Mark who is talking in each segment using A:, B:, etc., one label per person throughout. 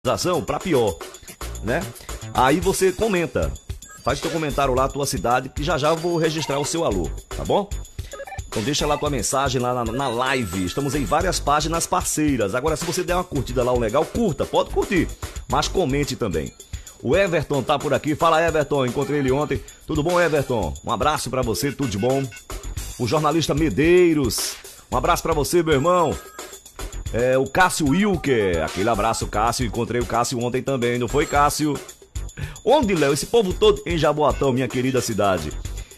A: para pior, né? Aí você comenta, faz teu comentário lá, tua cidade, que já eu vou registrar o seu alô, tá bom? Então deixa lá tua mensagem lá na live. Estamos em várias páginas parceiras. Agora, se você der uma curtida lá, o legal, curta, pode curtir, mas comente também. O Everton tá por aqui. Fala, Everton, encontrei ele ontem. Tudo bom, Everton? Um abraço pra você, tudo de bom. O jornalista Medeiros, um abraço pra você, meu irmão. O Cássio Wilker, aquele abraço, Cássio. Encontrei o Cássio ontem também, não foi, Cássio? Onde, Léo? Esse povo todo em Jaboatão, minha querida cidade.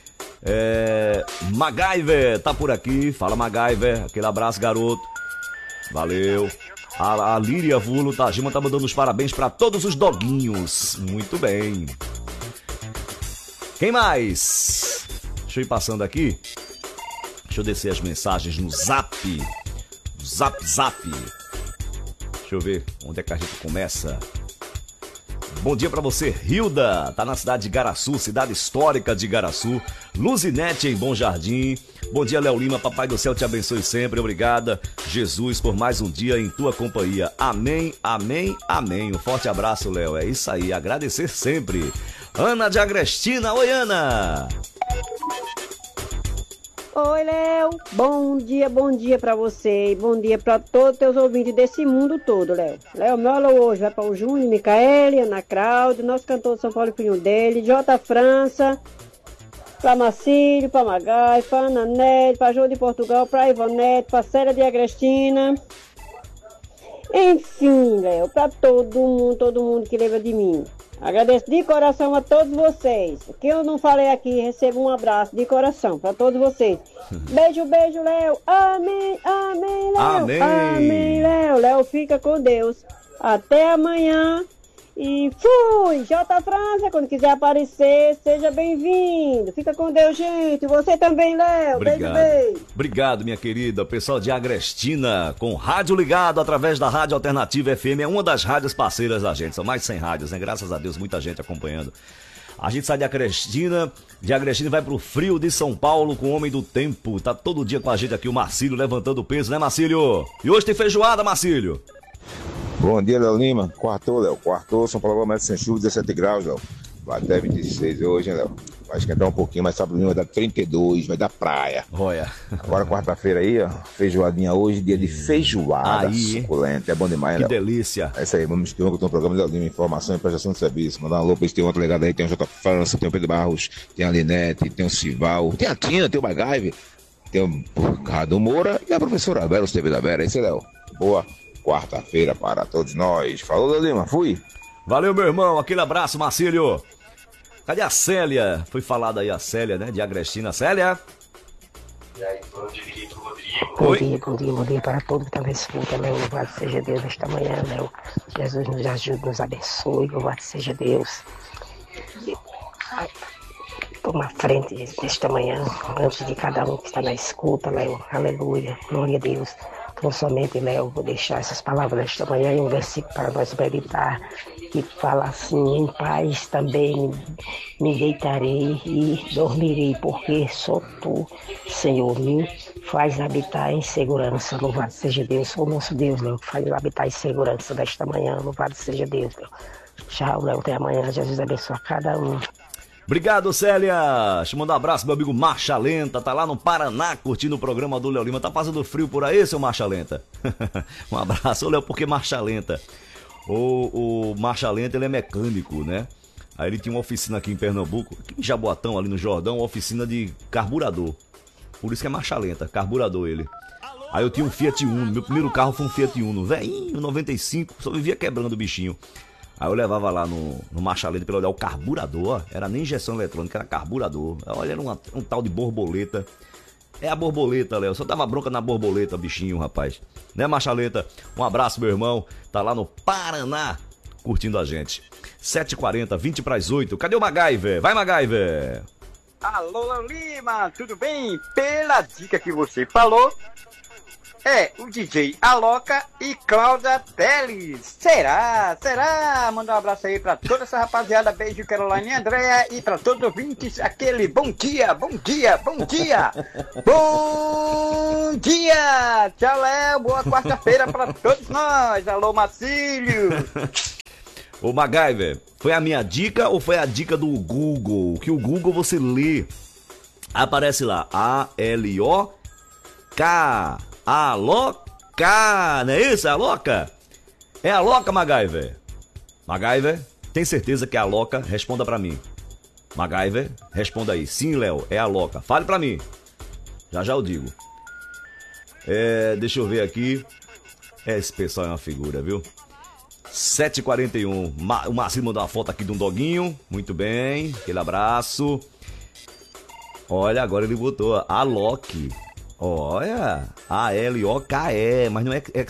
A: MacGyver tá por aqui. Fala, MacGyver, aquele abraço, garoto. Valeu. A Líria Vulo Tajima tá mandando os parabéns pra todos os doguinhos. Muito bem. Quem mais? Deixa eu ir passando aqui. Deixa eu descer as mensagens no Zap. Zap. Deixa eu ver onde é que a gente começa. Bom dia pra você, Hilda, tá na cidade de Igaraçu, cidade histórica de Igaraçu. Luzinete em Bom Jardim. Bom dia, Léo Lima, papai do céu te abençoe sempre, obrigada, Jesus, por mais um dia em tua companhia. Amém, amém, amém. Um forte abraço, Léo, é isso aí, agradecer sempre. Ana de Agrestina, oi, Ana.
B: Oi, Léo, bom dia pra você e bom dia pra todos os teus ouvintes desse mundo todo, Léo. Léo, meu alô hoje vai para o Júnior, Micaele, Ana Cláudia, nosso cantor de São Paulo e filho dele, J. França, pra Marcílio, pra Magai, pra Ananete, pra Jô de Portugal, pra Ivonete, pra Célia de Agrestina. Enfim, Léo, pra todo mundo que lembra de mim. Agradeço de coração a todos vocês. O que eu não falei aqui, recebo um abraço de coração para todos vocês. Beijo, Léo. Amém, Léo.
A: Amém.
B: Amém, Léo. Léo, fica com Deus. Até amanhã. E fui! J. França, quando quiser aparecer, seja bem-vindo. Fica com Deus, gente. Você também, Léo.
A: Obrigado.
B: Beijo.
A: Obrigado, minha querida. Pessoal de Agrestina, com rádio ligado através da Rádio Alternativa FM. É uma das rádios parceiras da gente. São mais de 100 rádios, né? Graças a Deus, muita gente acompanhando. A gente sai de Agrestina e vai pro frio de São Paulo com o Homem do Tempo. Tá todo dia com a gente aqui o Marcílio levantando peso, né, Marcílio? E hoje tem feijoada, Marcílio.
C: Bom dia, Léo Lima. Quartou, Léo. Quartou, São Paulo vai sem chuva, 17 graus, Léo. Vai até 26 hoje, hein, Léo. Vai esquentar um pouquinho, mas sábado vai dar 32, vai dar praia.
A: Olha.
C: Agora, quarta-feira aí, ó, feijoadinha hoje, dia de feijoada
A: aí,
C: suculenta. É bom demais,
A: que
C: Léo.
A: Que delícia.
C: É isso aí, vamos que no programa Léo Lima, informação e prestação de serviço. Mandar uma louca, tem outro legado aí, tem o J. França, tem o Pedro Barros, tem a Linete, tem o Sival, tem a Tina, tem o MacGyver, tem o Cado Moura e a professora Vera, o TV da Vera. É isso aí, Léo. Boa quarta-feira para todos nós. Falou, Léo Lima, fui.
A: Valeu, meu irmão, aquele abraço, Marcílio. Cadê a Célia? Foi falada aí a Célia, né? De Agrestina. Célia?
D: E aí, bom dia, Rodrigo. Bom dia para todos que estão na escuta, Léo. Louvado seja Deus nesta manhã, Léo. Jesus nos ajude, nos abençoe. Louvado seja Deus. Toma frente nesta manhã, antes de cada um que está na escuta, Léo. Aleluia. Glória a Deus. Então, somente, Léo, vou deixar essas palavras nesta manhã em um versículo para nós meditar, que fala assim: em paz também me deitarei e dormirei, porque só tu, Senhor, me faz habitar em segurança. Louvado seja Deus, o nosso Deus, Léo, que faz habitar em segurança nesta manhã. Louvado seja Deus, Léo. Tchau, Léo, até amanhã. Jesus abençoe a cada um.
A: Obrigado, Célia. Deixa eu mandar um abraço, meu amigo Marcha Lenta. Tá lá no Paraná curtindo o programa do Léo Lima. Tá fazendo frio por aí, seu Marcha Lenta? Um abraço. Ô, Léo, por que Marcha Lenta? O Marcha Lenta, ele é mecânico, né? Aí ele tinha uma oficina aqui em Pernambuco, aqui em Jaboatão, ali no Jordão, uma oficina de carburador. Por isso que é Marcha Lenta, carburador ele. Aí eu tinha um Fiat Uno, meu primeiro carro foi um Fiat Uno, velhinho, 95, só vivia quebrando o bichinho. Aí eu levava lá no Marcha Lenta pra olhar o carburador, ó. Era nem injeção eletrônica, era carburador. Olha, era um tal de borboleta. É a borboleta, Léo. Só dava bronca na borboleta, bichinho, rapaz. Né, Marcha Lenta? Um abraço, meu irmão. Tá lá no Paraná, curtindo a gente. 7h40, 20 para as 8. Cadê o MacGyver? Vai, MacGyver!
E: Alô, Léo Lima, tudo bem? Pela dica que você falou, é o DJ Aloca e Cláudia Teles. Será? Manda um abraço aí pra toda essa rapaziada. Beijo, Caroline e Andréa. E pra todos os ouvintes, aquele bom dia. Bom dia. Tchau, Léo. Boa quarta-feira pra todos nós. Alô, Marcílio.
A: Ô, MacGyver, foi a minha dica ou foi a dica do Google? Que o Google você lê. Aparece lá, A-L-O-K. Aloca, não é isso? É Aloca? É Aloca, MacGyver? MacGyver, tem certeza que é Aloca? Responda pra mim. MacGyver, responda aí. Sim, Léo, é Aloca. Fale pra mim. Já eu digo. Deixa eu ver aqui. Esse pessoal é uma figura, viu? 7h41. O Marcinho mandou uma foto aqui de um doguinho. Muito bem, aquele abraço. Olha, agora ele botou Alok. Olha, A-L-O-K-E, mas não é